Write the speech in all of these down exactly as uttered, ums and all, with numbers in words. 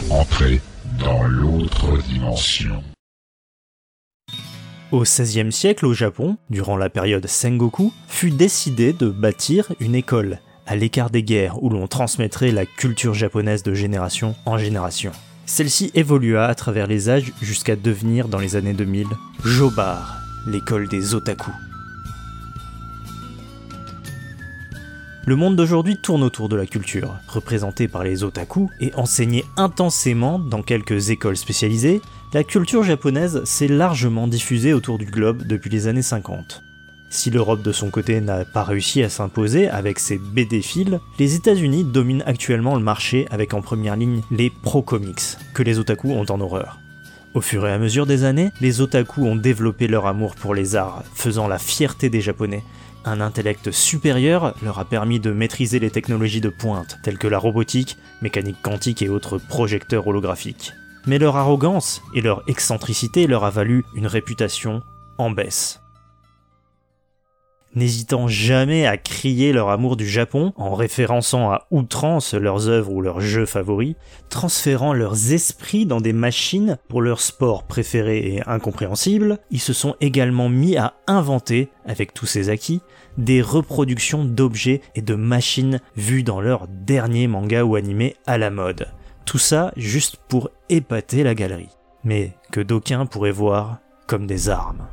Entrez dans l'autre dimension. Au seizième siècle, au Japon, durant la période Sengoku, fut décidé de bâtir une école, à l'écart des guerres, où l'on transmettrait la culture japonaise de génération en génération. Celle-ci évolua à travers les âges jusqu'à devenir, dans les années deux mille, Jobar, l'école des otaku. Le monde d'aujourd'hui tourne autour de la culture, représentée par les otaku et enseignée intensément dans quelques écoles spécialisées. La culture japonaise s'est largement diffusée autour du globe depuis les années cinquante. Si l'Europe de son côté n'a pas réussi à s'imposer avec ses B D-philes, les États-Unis dominent actuellement le marché avec en première ligne les pro-comics, que les otaku ont en horreur. Au fur et à mesure des années, les otaku ont développé leur amour pour les arts, faisant la fierté des Japonais. Un intellect supérieur leur a permis de maîtriser les technologies de pointe, telles que la robotique, mécanique quantique et autres projecteurs holographiques. Mais leur arrogance et leur excentricité leur a valu une réputation en baisse. N'hésitant jamais à crier leur amour du Japon, en référençant à outrance leurs œuvres ou leurs jeux favoris, transférant leurs esprits dans des machines pour leurs sports préférés et incompréhensibles, ils se sont également mis à inventer, avec tous ces acquis, des reproductions d'objets et de machines vus dans leurs derniers mangas ou animés à la mode. Tout ça juste pour épater la galerie, mais que d'aucuns pourraient voir comme des armes.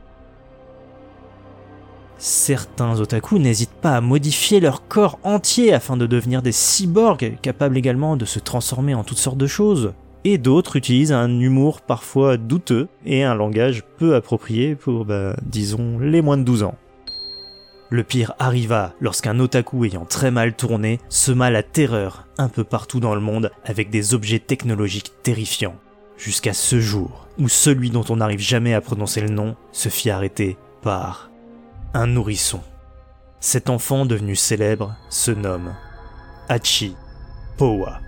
Certains otaku n'hésitent pas à modifier leur corps entier afin de devenir des cyborgs, capables également de se transformer en toutes sortes de choses. Et d'autres utilisent un humour parfois douteux et un langage peu approprié pour, bah, disons, les moins de douze ans. Le pire arriva lorsqu'un otaku ayant très mal tourné sema la terreur un peu partout dans le monde avec des objets technologiques terrifiants. Jusqu'à ce jour où celui dont on n'arrive jamais à prononcer le nom se fit arrêter par un nourrisson. Cet enfant devenu célèbre se nomme Hachi Powa.